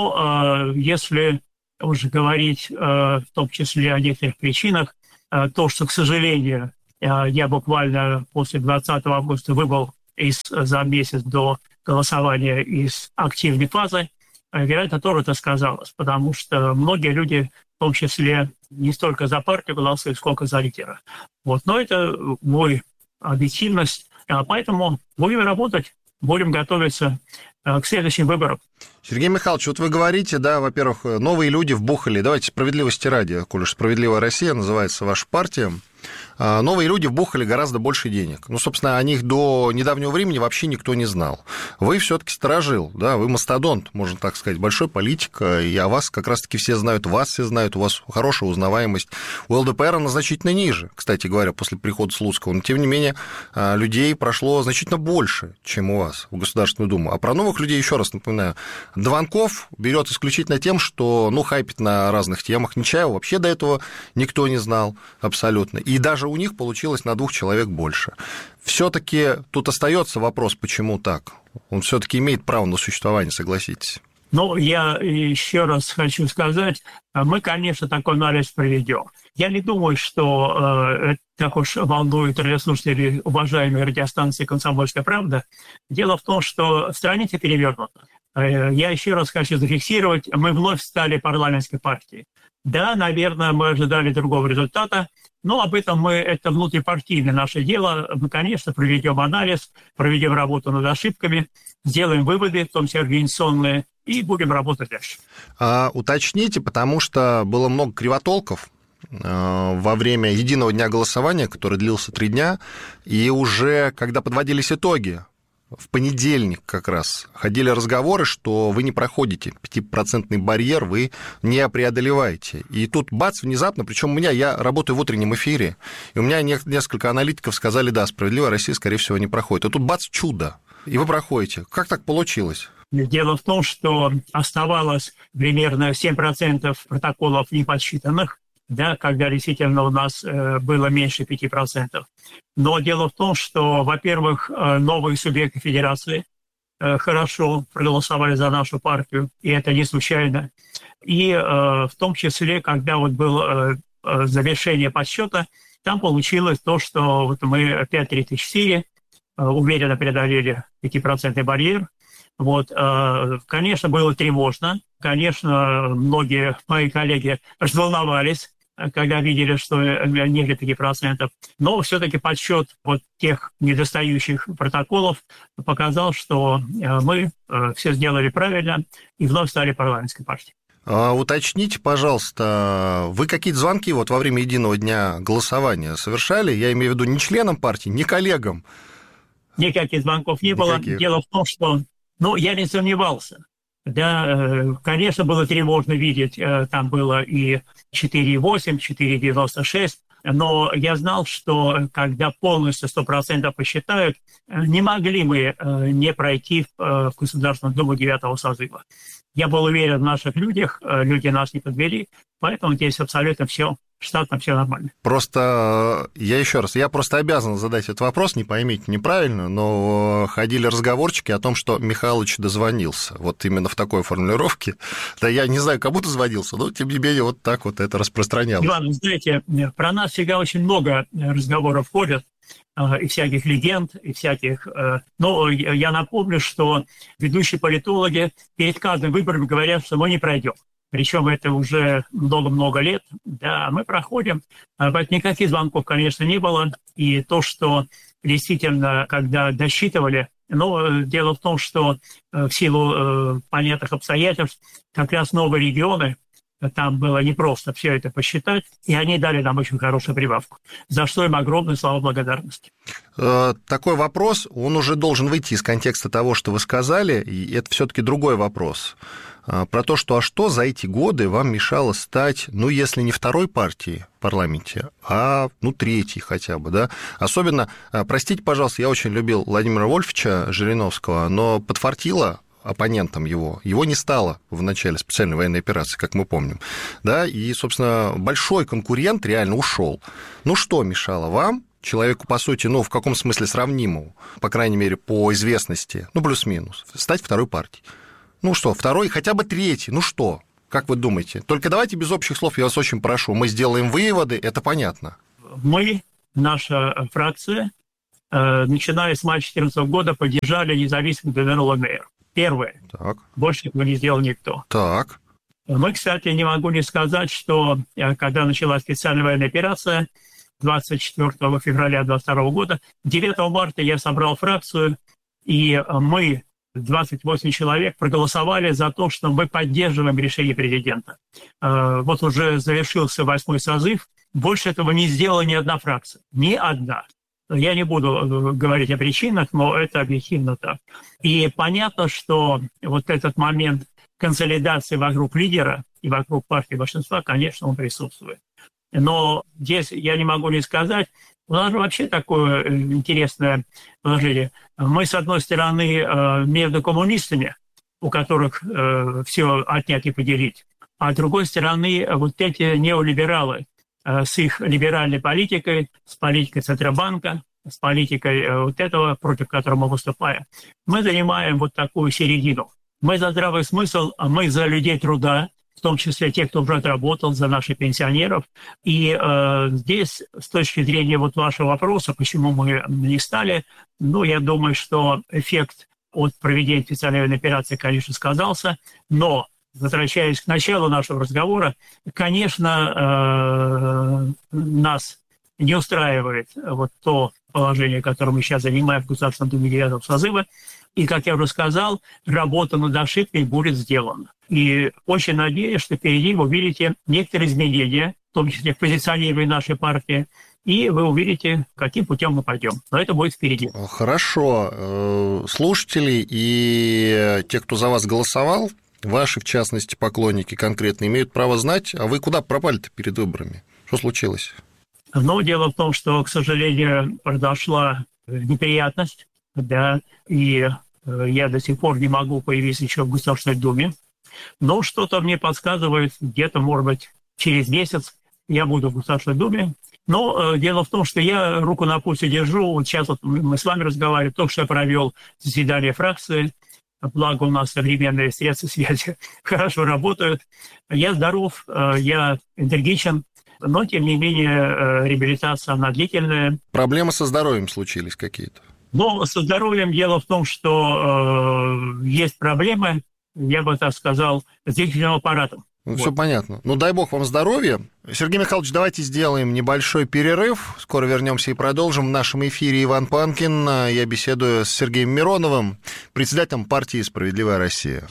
но если уже говорить в том числе о некоторых причинах, то, что, к сожалению, я буквально после 20 августа выбыл за месяц до голосования из активной фазы, вероятно, тоже это сказалось, потому что многие люди, в том числе, не столько за партию голосуют, сколько за лидера. Вот. Но это мой объективность, поэтому будем работать, будем готовиться к следующим выборам. Сергей Михайлович, вот вы говорите, да, во-первых, новые люди вбухали, давайте справедливости ради, коль уж «Справедливая Россия» называется ваша партия, новые люди вбухали гораздо больше денег. Ну, собственно, о них до недавнего времени вообще никто не знал. Вы все-таки сторожил, да, вы мастодонт, можно так сказать, большой политик, и о вас как раз-таки все знают, вас все знают, у вас хорошая узнаваемость. У ЛДПР она значительно ниже, кстати говоря, после прихода Слуцкого, но, тем не менее, людей прошло значительно больше, чем у вас в Государственную Думу. А про новых людей, еще раз напоминаю, Дованков берет исключительно тем, что, ну, хайпит на разных темах. Нечаева вообще до этого никто не знал абсолютно. И даже у них получилось на 2 человек больше. Все-таки тут остается вопрос, почему так? Он все-таки имеет право на существование, согласитесь? Ну, я еще раз хочу сказать, мы, конечно, такой анализ проведем. Я не думаю, что это так уж волнует радиослушателей уважаемой радиостанции «Комсомольская правда». Дело в том, что страница перевернута. Я еще раз хочу зафиксировать, мы вновь стали парламентской партией. Да, наверное, мы ожидали другого результата, но об этом это внутрипартийное наше дело. Мы, конечно, проведем анализ, проведем работу над ошибками, сделаем выводы, в том числе организационные, и будем работать дальше. Уточните, потому что было много кривотолков во время единого дня голосования, который длился 3 дня, и уже когда подводились итоги, в понедельник как раз ходили разговоры, что вы не проходите 5% барьер, вы не преодолеваете. И тут бац, внезапно, причем я работаю в утреннем эфире, и у меня несколько аналитиков сказали, да, «Справедливая Россия», скорее всего, не проходит. И тут бац, чудо, и вы проходите. Как так получилось? Дело в том, что оставалось примерно 7% протоколов неподсчитанных, да, когда действительно у нас было меньше 5%. Но дело в том, что, во-первых, новые субъекты федерации хорошо проголосовали за нашу партию, и это не случайно. И в том числе, когда вот было завершение подсчета, там получилось то, что вот мы 5-3-4 уверенно преодолели 5% барьер. Вот, конечно, было тревожно. Конечно, многие мои коллеги разволновались, когда видели, что ниже 5%. Но все-таки подсчет вот тех недостающих протоколов показал, что мы все сделали правильно и вновь стали парламентской партией. Уточните, пожалуйста, вы какие-то звонки вот во время единого дня голосования совершали? Я имею в виду не членам партии, не коллегам. Никаких звонков не было. Дело в том, что я не сомневался. Да, конечно, было тревожно видеть, там было и 4,8, 4,96, но я знал, что когда полностью 100% посчитают, не могли мы не пройти в Государственную Думу 9-го созыва. Я был уверен в наших людях, люди нас не подвели, поэтому здесь абсолютно все штатно, все нормально. Просто я просто обязан задать этот вопрос, не поймите неправильно, но ходили разговорчики о том, что Михайлович дозвонился. Вот именно в такой формулировке. Да я не знаю, кому дозвонился, но тем не менее вот так вот это распространялось. Иван, знаете, про нас всегда очень много разговоров ходят, и всяких легенд, и всяких... Но я напомню, что ведущие политологи перед каждым выбором говорят, что мы не пройдем. Причем это уже много-много лет. Да, мы проходим. Никаких звонков, конечно, не было. И то, что действительно, когда досчитывали, но дело в том, что в силу понятных обстоятельств как раз новые регионы там было непросто все это посчитать, и они дали нам очень хорошую прибавку, за что им огромные слова благодарности. Такой вопрос, он уже должен выйти из контекста того, что вы сказали, и это все-таки другой вопрос. Про то, что что за эти годы вам мешало стать, если не второй партией в парламенте, а, третьей хотя бы, да? Особенно, простите, пожалуйста, я очень любил Владимира Вольфовича Жириновского, но подфартило оппонентом его не стало в начале специальной военной операции, как мы помним, да, и, собственно, большой конкурент реально ушел. Что мешало вам, человеку, по сути, в каком смысле сравнимому, по крайней мере, по известности, плюс-минус, стать второй партией? Второй, хотя бы третий, как вы думаете? Только давайте без общих слов, я вас очень прошу, мы сделаем выводы, это понятно. Наша фракция, начиная с мая 2014 года, поддержали независимых генералов мэйеров. Первое. Так. Больше этого не сделал никто. Так. Мы, кстати, не могу не сказать, что когда началась специальная военная операция 24 февраля 2022 года, 9 марта я собрал фракцию, и мы, 28 человек, проголосовали за то, что мы поддерживаем решение президента. Вот уже завершился 8-й созыв, больше этого не сделала ни одна фракция. Ни одна. Я не буду говорить о причинах, но это объективно так. И понятно, что вот этот момент консолидации вокруг лидера и вокруг партии большинства, конечно, он присутствует. Но здесь я не могу не сказать, у нас же вообще такое интересное положение. Мы, с одной стороны, между коммунистами, у которых все отнять и поделить, а с другой стороны, вот эти неолибералы, с их либеральной политикой, с политикой Центробанка, с политикой вот этого, против которого мы выступаем. Мы занимаем вот такую середину. Мы за здравый смысл, а мы за людей труда, в том числе тех, кто уже отработал, за наших пенсионеров. И здесь, с точки зрения вот вашего вопроса, почему мы не стали, я думаю, что эффект от проведения специальной военной операции, конечно, сказался, но возвращаясь к началу нашего разговора, конечно, нас не устраивает вот то положение, которое мы сейчас занимаем в Государственном Думе 9-го созыва. И, как я уже сказал, работа над ошибкой будет сделана. И очень надеюсь, что впереди вы увидите некоторые изменения, в том числе в позиционировании нашей партии, и вы увидите, каким путем мы пойдем. Но это будет впереди. Хорошо. Слушатели и те, кто за вас голосовал, ваши, в частности, поклонники конкретно, имеют право знать, а вы куда пропали-то перед выборами? Что случилось? Дело в том, что, к сожалению, произошла неприятность, да, и я до сих пор не могу появиться еще в Государственной Думе. Но что-то мне подсказывает, где-то, может быть, через месяц я буду в Государственной Думе. Но дело в том, что я руку на пульсе держу. Вот сейчас мы с вами разговариваем, только что я провел заседание фракции. Благо у нас современные средства связи хорошо работают. Я здоров, я энергичен, но, тем не менее, реабилитация, она длительная. Проблемы со здоровьем случились какие-то? Со здоровьем дело в том, что есть проблемы, я бы так сказал, с дыхательным аппаратом. Все понятно. Дай бог вам здоровья. Сергей Михайлович, давайте сделаем небольшой перерыв. Скоро вернемся и продолжим. В нашем эфире Иван Панкин. Я беседую с Сергеем Мироновым, председателем партии «Справедливая Россия».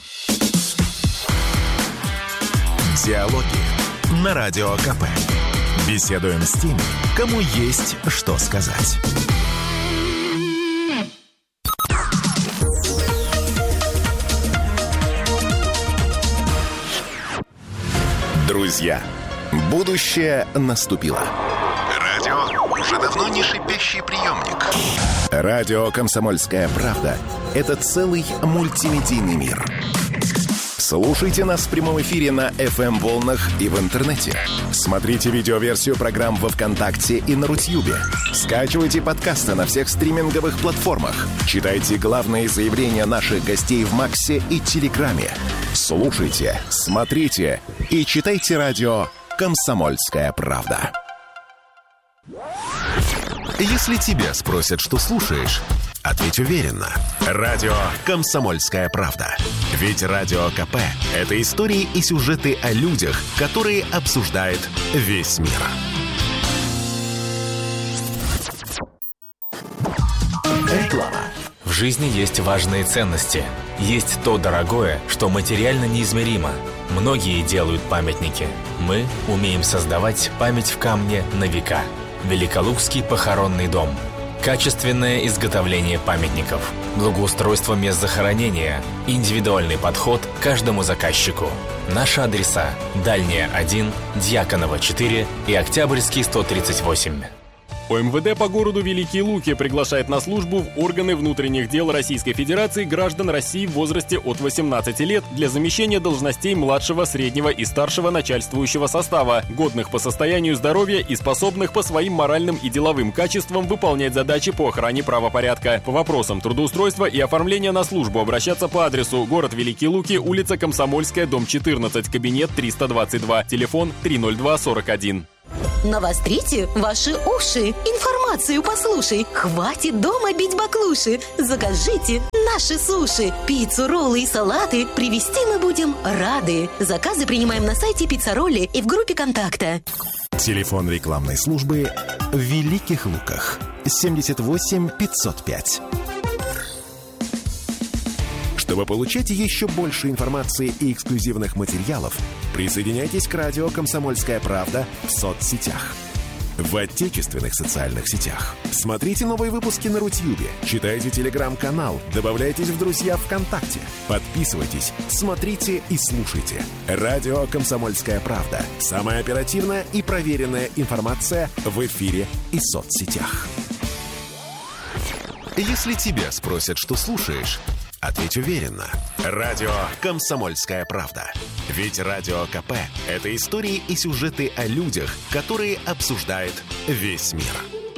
Диалоги на Радио КП. Беседуем с теми, кому есть что сказать. Друзья, будущее наступило. Радио уже давно не шипящий приемник. Радио «Комсомольская правда» — это целый мультимедийный мир. Слушайте нас в прямом эфире на FM-волнах и в интернете. Смотрите видеоверсию программ во ВКонтакте и на Рутьюбе. Скачивайте подкасты на всех стриминговых платформах. Читайте главные заявления наших гостей в Максе и Телеграме. Слушайте, смотрите и читайте радио «Комсомольская правда». Если тебя спросят, что слушаешь, ответь уверенно. Радио «Комсомольская правда». Ведь Радио КП – это истории и сюжеты о людях, которые обсуждает весь мир. Реклама. В жизни есть важные ценности. Есть то дорогое, что материально неизмеримо. Многие делают памятники. Мы умеем создавать память в камне на века. Великолукский похоронный дом. Качественное изготовление памятников, благоустройство мест захоронения, индивидуальный подход к каждому заказчику. Наши адреса: Дальняя 1, Дьяконова 4 и Октябрьский 138. ОМВД по городу Великие Луки приглашает на службу в органы внутренних дел Российской Федерации граждан России в возрасте от 18 лет для замещения должностей младшего, среднего и старшего начальствующего состава, годных по состоянию здоровья и способных по своим моральным и деловым качествам выполнять задачи по охране правопорядка. По вопросам трудоустройства и оформления на службу обращаться по адресу: город Великие Луки, улица Комсомольская, дом 14, кабинет 322, телефон 30241. Навострите ваши уши, информацию послушай. Хватит дома бить баклуши. Закажите наши суши. Пиццу, роллы и салаты привезти мы будем рады. Заказы принимаем на сайте Пицца-ролли и в группе контакта. Телефон рекламной службы в Великих Луках 78 505. Чтобы получать еще больше информации и эксклюзивных материалов, присоединяйтесь к радио «Комсомольская правда» в соцсетях. В отечественных социальных сетях. Смотрите новые выпуски на Рутьюбе, читайте телеграм-канал, добавляйтесь в друзья ВКонтакте, подписывайтесь, смотрите и слушайте. Радио «Комсомольская правда». Самая оперативная и проверенная информация в эфире и соцсетях. Если тебя спросят, что слушаешь, ответь уверенно. Радио «Комсомольская правда». Ведь Радио КП – это истории и сюжеты о людях, которые обсуждает весь мир.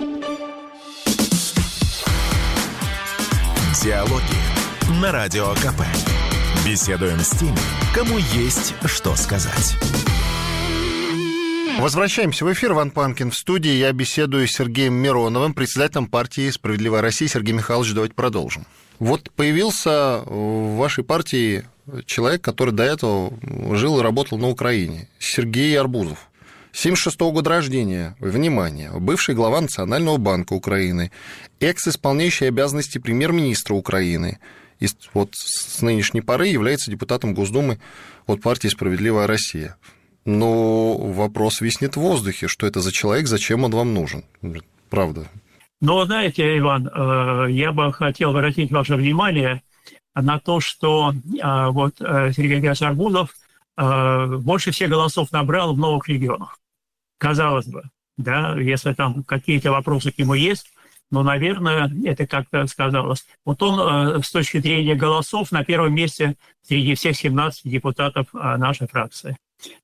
Диалоги на Радио КП. Беседуем с теми, кому есть что сказать. Возвращаемся в эфир. Иван Панкин в студии. Я беседую с Сергеем Мироновым, председателем партии «Справедливая Россия». Сергей Михайлович, давайте продолжим. Вот появился в вашей партии человек, который до этого жил и работал на Украине. Сергей Арбузов. 76-го года рождения. Внимание. Бывший глава Национального банка Украины. Экс-исполняющий обязанности премьер-министра Украины. И вот с нынешней поры является депутатом Госдумы от партии «Справедливая Россия». Но вопрос виснет в воздухе. Что это за человек, зачем он вам нужен? Правда. Ну, знаете, Иван, я бы хотел обратить ваше внимание на то, что вот Сергей Георгиевич Арбузов больше всех голосов набрал в новых регионах. Казалось бы, да, если там какие-то вопросы к нему есть, но, наверное, это как-то сказалось. Вот он с точки зрения голосов на первом месте среди всех 17 депутатов нашей фракции.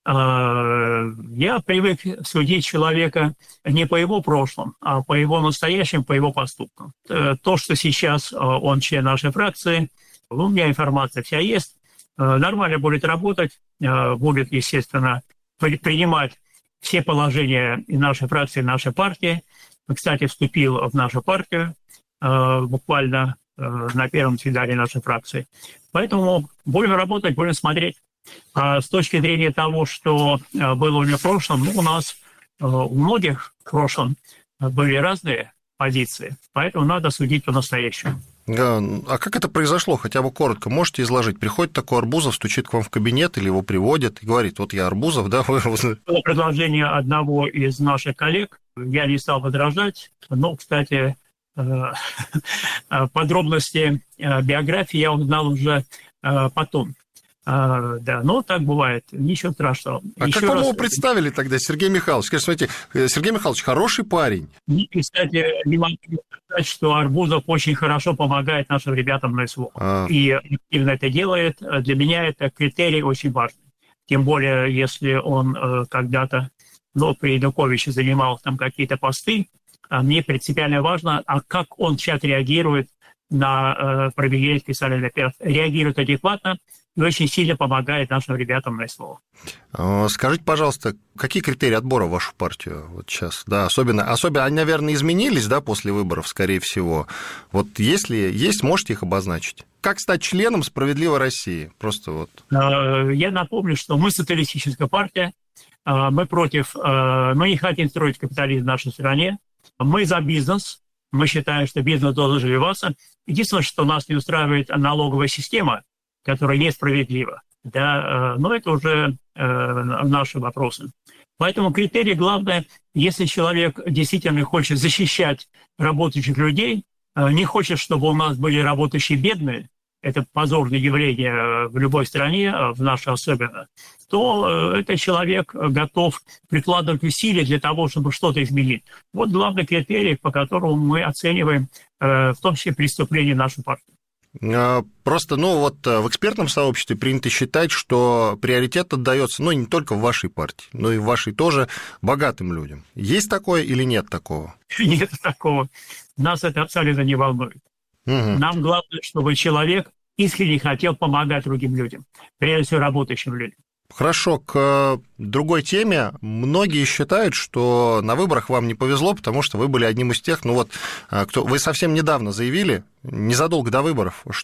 Я привык судить человека не по его прошлому, а по его настоящим, по его поступкам. То, что сейчас он член нашей фракции, у меня информация вся есть, нормально будет работать, будет, естественно, принимать все положения и нашей фракции, и нашей партии. Кстати, вступил в нашу партию буквально на первом заседании нашей фракции. Поэтому будем работать, будем смотреть. А с точки зрения того, что было у него в прошлом, у нас у многих в прошлом были разные позиции, поэтому надо судить по-настоящему. А как это произошло? Хотя бы коротко можете изложить? Приходит такой Арбузов, стучит к вам в кабинет или его приводят и говорит: вот я Арбузов, да? Было предложение одного из наших коллег, я не стал возражать, но, кстати, подробности биографии я узнал уже потом. Да, но так бывает, ничего страшного. А еще как вам его представили тогда, Сергей Михайлович? Скажите, смотрите, Сергей Михайлович хороший парень. И, кстати, не могу сказать, что Арбузов очень хорошо помогает нашим ребятам на СВО. И активно это делает. Для меня это критерий очень важный. Тем более, если он когда-то, при Януковиче занимал там какие-то посты, мне принципиально важно, как он сейчас реагирует на проведение специальных операций. Реагирует адекватно и очень сильно помогает нашим ребятам на СВО. Скажите, пожалуйста, какие критерии отбора в вашу партию вот сейчас? Да, особенно они, наверное, изменились, да, после выборов, скорее всего. Вот если есть, можете их обозначить? Как стать членом «Справедливой России»? Просто вот. Я напомню, что мы социалистическая партия, мы не хотим строить капитализм в нашей стране, мы за бизнес, Мы считаем, что бизнес должен развиваться. Единственное, что нас не устраивает налоговая система, которая несправедлива. Да, но это уже наши вопросы. Поэтому критерий главное, если человек действительно хочет защищать работающих людей, не хочет, чтобы у нас были работающие бедные, это позорное явление в любой стране, в нашей особенно, то этот человек готов прикладывать усилия для того, чтобы что-то изменить. Вот главный критерий, по которому мы оцениваем в том числе преступления нашей партии. Просто, в экспертном сообществе принято считать, что приоритет отдается, не только в вашей партии, но и в вашей тоже богатым людям. Есть такое или нет такого? Нет такого. Нас это абсолютно не волнует. Угу. Нам главное, чтобы человек искренне хотел помогать другим людям, прежде всего работающим людям. Хорошо, к другой теме. Многие считают, что на выборах вам не повезло, потому что вы были одним из тех, вы совсем недавно заявили, незадолго до выборов,